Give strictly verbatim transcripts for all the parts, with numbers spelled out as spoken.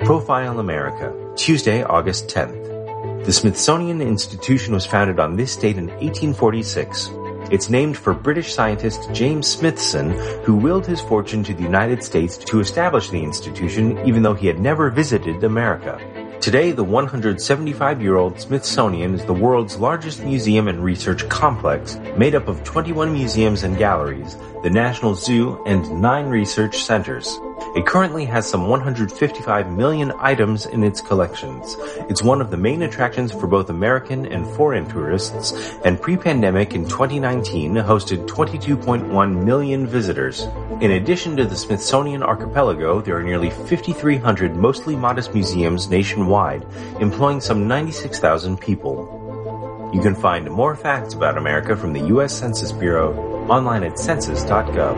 Profile America, Tuesday, August tenth. The Smithsonian Institution was founded on this date in eighteen forty-six. It's named for British scientist James Smithson, who willed his fortune to the United States to establish the institution even though he had never visited America. Today, the one hundred seventy-five-year-old Smithsonian is the world's largest museum and research complex, made up of twenty-one museums and galleries, the National Zoo, and nine research centers. It currently has some one hundred fifty-five million items in its collections. It's one of the main attractions for both American and foreign tourists, and pre-pandemic in twenty nineteen hosted twenty-two point one million visitors. In addition to the Smithsonian Archipelago, there are nearly fifty-three hundred mostly modest museums nationwide, employing some ninety-six thousand people. You can find more facts about America from the U S Census Bureau online at census dot gov.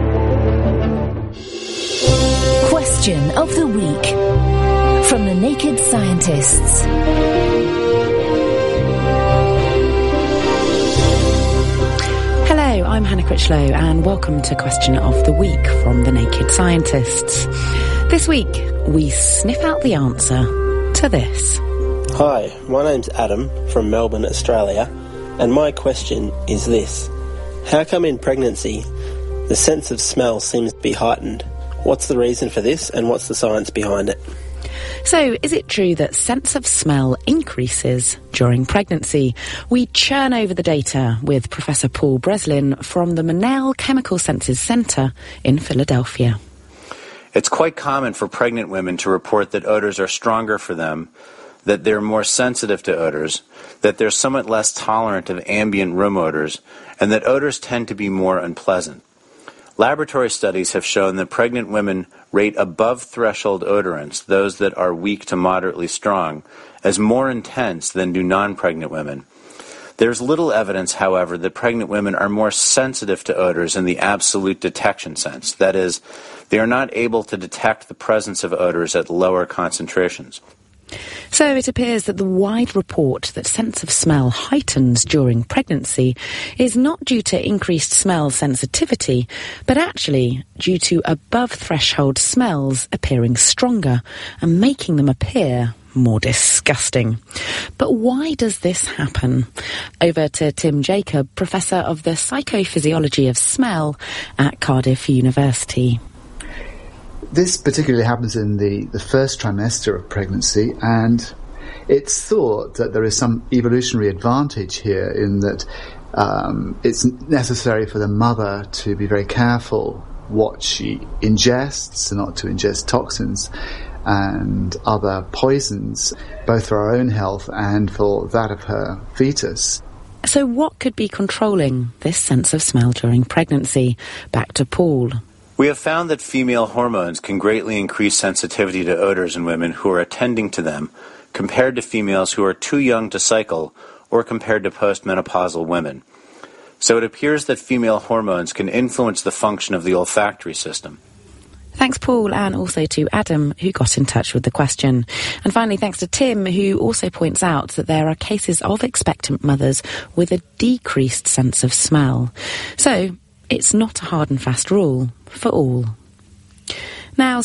Question of the week from the Naked Scientists. Hello, I'm Hannah Critchlow and welcome to Question of the Week from the Naked Scientists. This week, we sniff out the answer to this. Hi, my name's Adam from Melbourne, Australia, and my question is this. How come in pregnancy the sense of smell seems to be heightened? What's the reason for this and what's the science behind it? So, is it true that sense of smell increases during pregnancy? We churn over the data with Professor Paul Breslin from the Monell Chemical Senses Centre in Philadelphia. It's quite common for pregnant women to report that odors are stronger for them, that they're more sensitive to odors, that they're somewhat less tolerant of ambient room odors, and that odors tend to be more unpleasant. Laboratory studies have shown that pregnant women rate above-threshold odorants, those that are weak to moderately strong, as more intense than do non-pregnant women. There's little evidence, however, that pregnant women are more sensitive to odors in the absolute detection sense. That is, they are not able to detect the presence of odors at lower concentrations. So it appears that the wide report that sense of smell heightens during pregnancy is not due to increased smell sensitivity, but actually due to above-threshold smells appearing stronger and making them appear more disgusting. But why does this happen? Over to Tim Jacob, Professor of the Psychophysiology of Smell at Cardiff University. This particularly happens in the, the first trimester of pregnancy, and it's thought that there is some evolutionary advantage here in that um, it's necessary for the mother to be very careful what she ingests, not to ingest toxins and other poisons, both for her own health and for that of her fetus. So what could be controlling this sense of smell during pregnancy? Back to Paul. We have found that female hormones can greatly increase sensitivity to odors in women who are attending to them compared to females who are too young to cycle or compared to postmenopausal women. So it appears that female hormones can influence the function of the olfactory system. Thanks, Paul, and also to Adam, who got in touch with the question. And finally, thanks to Tim, who also points out that there are cases of expectant mothers with a decreased sense of smell. So it's not a hard and fast rule for all. Now,